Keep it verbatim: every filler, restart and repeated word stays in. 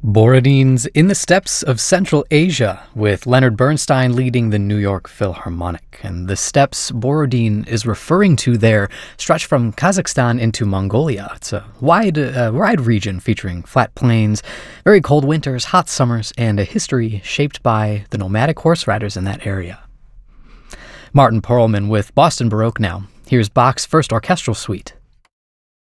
Borodin's In the Steppes of Central Asia, with Leonard Bernstein leading the New York Philharmonic. And the steppes Borodin is referring to there stretch from Kazakhstan into Mongolia. It's a wide, uh, wide region featuring flat plains, very cold winters, hot summers, and a history shaped by the nomadic horse riders in that area. Martin Perlman with Boston Baroque now. Here's Bach's First Orchestral Suite.